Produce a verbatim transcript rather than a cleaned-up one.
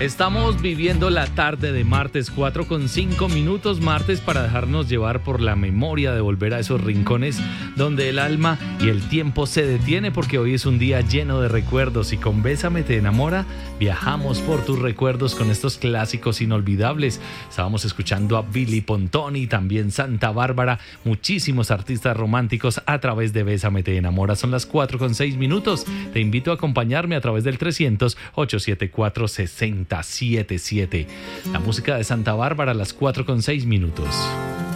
Estamos viviendo la tarde de martes, cuatro con cinco minutos, martes para dejarnos llevar por la memoria, de volver a esos rincones donde el alma y el tiempo se detiene, porque hoy es un día lleno de recuerdos y con Bésame te enamora viajamos por tus recuerdos con estos clásicos inolvidables. Estábamos escuchando a Billy Pontoni, también Santa Bárbara, muchísimos artistas románticos a través de Bésame te enamora. Son las cuatro con seis minutos. Te invito a acompañarme a través del trescientos, ochocientos setenta y cuatro, sesenta setenta y siete. La música de Santa Bárbara a las cuatro con seis minutos.